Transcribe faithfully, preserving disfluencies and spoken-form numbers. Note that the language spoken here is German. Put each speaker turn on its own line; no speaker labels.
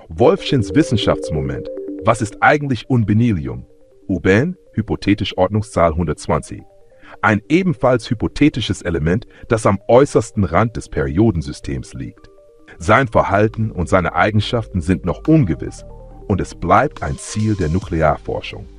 Wolffchens Wissenschaftsmoment. Was ist eigentlich Unbenilium? Uben, hypothetisch Ordnungszahl hundertzwanzig. Ein ebenfalls hypothetisches Element, das am äußersten Rand des Periodensystems liegt. Sein Verhalten und seine Eigenschaften sind noch ungewiss und es bleibt ein Ziel der Nuklearforschung.